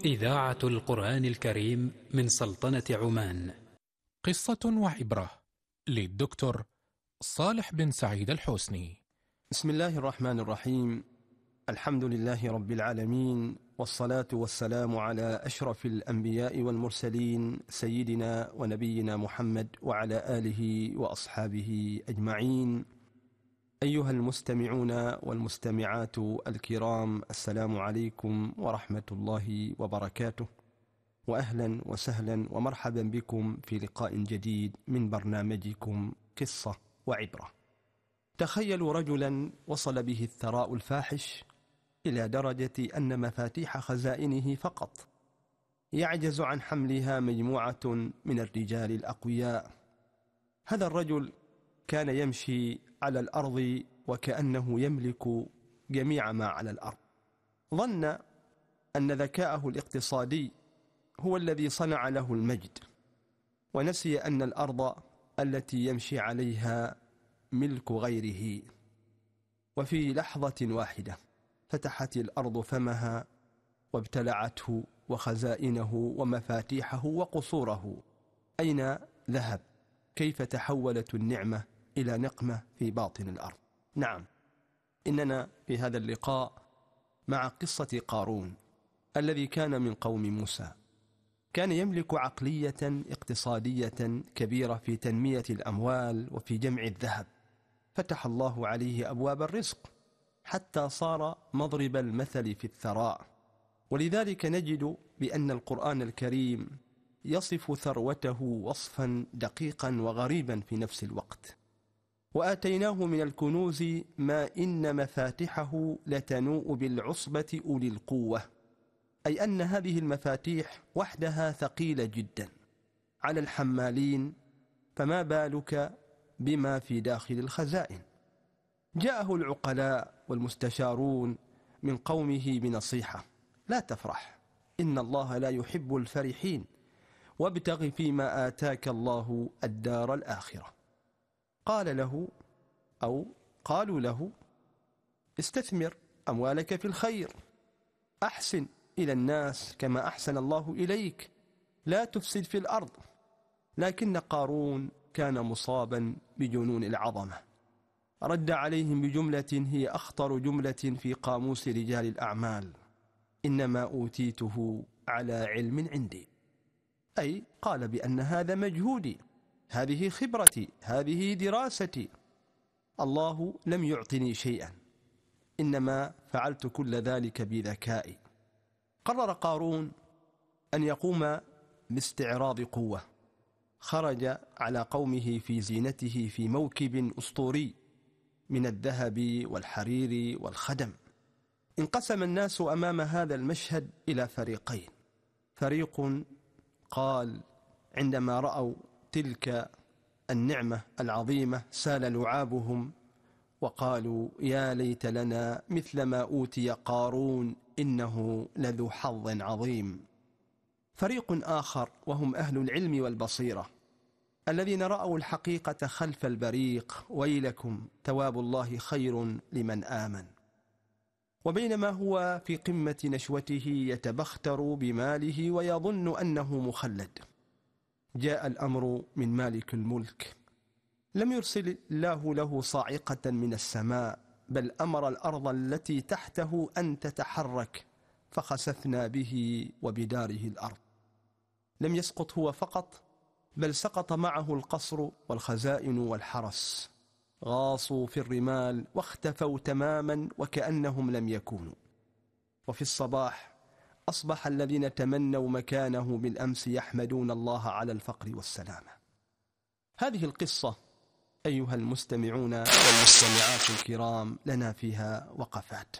إذاعة القرآن الكريم من سلطنة عمان. قصة وعبرة للدكتور صالح بن سعيد الحسني. بسم الله الرحمن الرحيم. الحمد لله رب العالمين، والصلاة والسلام على أشرف الأنبياء والمرسلين سيدنا ونبينا محمد وعلى آله وأصحابه أجمعين. أيها المستمعون والمستمعات الكرام، السلام عليكم ورحمة الله وبركاته، وأهلا وسهلا ومرحبا بكم في لقاء جديد من برنامجكم قصة وعبرة. تخيلوا رجلا وصل به الثراء الفاحش إلى درجة أن مفاتيح خزائنه فقط يعجز عن حملها مجموعة من الرجال الأقوياء. هذا الرجل كان يمشي على الأرض وكأنه يملك جميع ما على الأرض. ظن أن ذكاءه الاقتصادي هو الذي صنع له المجد، ونسي أن الأرض التي يمشي عليها ملك غيره. وفي لحظة واحدة فتحت الأرض فمها وابتلعته وخزائنه ومفاتيحه وقصوره. أين ذهب؟ كيف تحولت النعمة إلى نقمة في باطن الأرض؟ نعم، إننا في هذا اللقاء مع قصة قارون الذي كان من قوم موسى. كان يملك عقلية اقتصادية كبيرة في تنمية الأموال وفي جمع الذهب. فتح الله عليه أبواب الرزق حتى صار مضرب المثل في الثراء. ولذلك نجد بأن القرآن الكريم يصف ثروته وصفا دقيقا وغريبا في نفس الوقت. وآتيناه من الكنوز ما إن مفاتحه لتنوء بالعصبة أولي القوة، أي أن هذه المفاتيح وحدها ثقيلة جدا على الحمالين، فما بالك بما في داخل الخزائن. جاءه العقلاء والمستشارون من قومه بنصيحة: لا تفرح، إن الله لا يحب الفرحين، وابتغ فيما آتاك الله الدار الآخرة. قالوا له: استثمر أموالك في الخير، أحسن إلى الناس كما أحسن الله إليك، لا تفسد في الأرض. لكن قارون كان مصابا بجنون العظمة. رد عليهم بجملة هي أخطر جملة في قاموس رجال الأعمال: إنما أوتيته على علم عندي. أي قال بأن هذا مجهودي، هذه خبرتي، هذه دراستي، الله لم يعطني شيئا، إنما فعلت كل ذلك بذكائي. قرر قارون أن يقوم باستعراض قوة. خرج على قومه في زينته في موكب أسطوري من الذهب والحرير والخدم. انقسم الناس أمام هذا المشهد إلى فريقين. فريق قال عندما رأوا تلك النعمة العظيمة سال لعابهم وقالوا: يا ليت لنا مثل ما أوتي قارون إنه لذو حظ عظيم. فريق آخر وهم أهل العلم والبصيرة الذين رأوا الحقيقة خلف البريق: ويلكم ثواب الله خير لمن آمن. وبينما هو في قمة نشوته يتبختر بماله ويظن أنه مخلد، جاء الأمر من مالك الملك. لم يرسل الله له صاعقة من السماء، بل أمر الأرض التي تحته أن تتحرك، فخسفنا به وبداره الأرض. لم يسقط هو فقط، بل سقط معه القصر والخزائن والحرس. غاصوا في الرمال واختفوا تماما وكأنهم لم يكونوا. وفي الصباح أصبح الذين تمنوا مكانه بالأمس يحمدون الله على الفقر والسلامة. هذه القصة أيها المستمعون والمستمعات الكرام لنا فيها وقفات.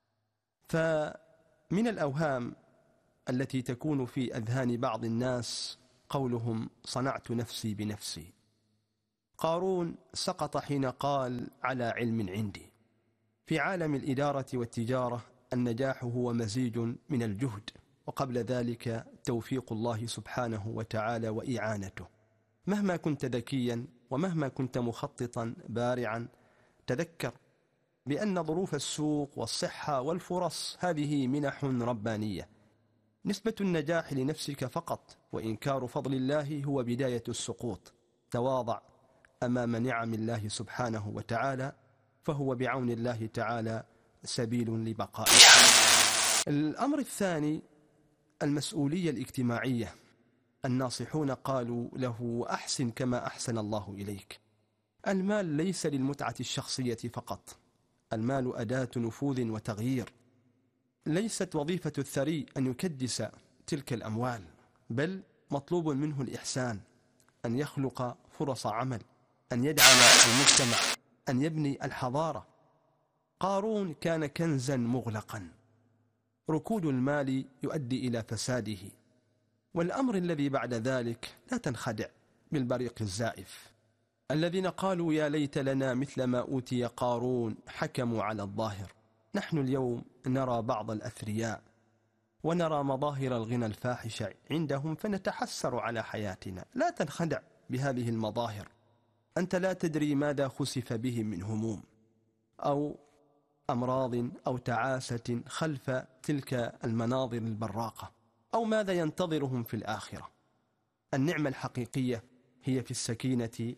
فمن الأوهام التي تكون في أذهان بعض الناس قولهم: صنعت نفسي بنفسي. قارون سقط حين قال: على علم عندي. في عالم الإدارة والتجارة النجاح هو مزيج من الجهد، وقبل ذلك توفيق الله سبحانه وتعالى وإعانته. مهما كنت ذكيا ومهما كنت مخططا بارعا، تذكر بأن ظروف السوق والصحة والفرص هذه منح ربانية، نسبة النجاح لنفسك فقط، وإنكار فضل الله هو بداية السقوط. تواضع أمام نعم الله سبحانه وتعالى، فهو بعون الله تعالى سبيل لبقائك. الأمر الثاني المسؤولية الاجتماعية. الناصحون قالوا له: أحسن كما أحسن الله إليك. المال ليس للمتعة الشخصية فقط، المال أداة نفوذ وتغيير. ليست وظيفة الثري أن يكدس تلك الأموال، بل مطلوب منه الإحسان، أن يخلق فرص عمل، أن يدعم المجتمع، أن يبني الحضارة. قارون كان كنزا مغلقا، ركود المال يؤدي إلى فساده. والأمر الذي بعد ذلك: لا تنخدع بالبريق الزائف. الذين قالوا يا ليت لنا مثل ما أوتي قارون حكموا على الظاهر. نحن اليوم نرى بعض الأثرياء ونرى مظاهر الغنى الفاحش عندهم فنتحسر على حياتنا. لا تنخدع بهذه المظاهر، أنت لا تدري ماذا خسف بهم من هموم أو أمراض أو تعاسة خلف تلك المناظر البراقة، أو ماذا ينتظرهم في الآخرة. النعمة الحقيقية هي في السكينة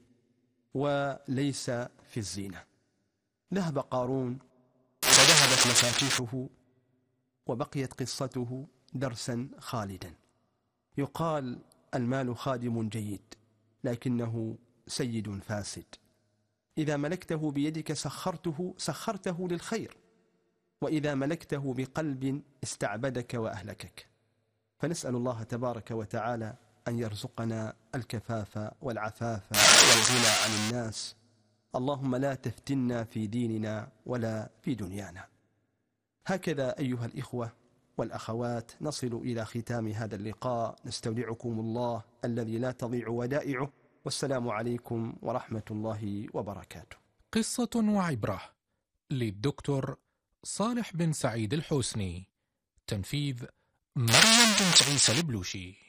وليس في الزينة. ذهب قارون وذهبت مفاتيحه، وبقيت قصته درسا خالدا. يقال: المال خادم جيد لكنه سيد فاسد. إذا ملكته بيدك سخرته للخير، وإذا ملكته بقلب استعبدك وأهلكك. فنسأل الله تبارك وتعالى أن يرزقنا الكفاف والعفاف والغنى عن الناس. اللهم لا تفتنا في ديننا ولا في دنيانا. هكذا أيها الإخوة والأخوات نصل إلى ختام هذا اللقاء. نستودعكم الله الذي لا تضيع ودائعه، والسلام عليكم ورحمة الله وبركاته. قصة وعبرة للدكتور صالح بن سعيد الحوسني. تنفيذ مريم بنت عيسى البلوشي.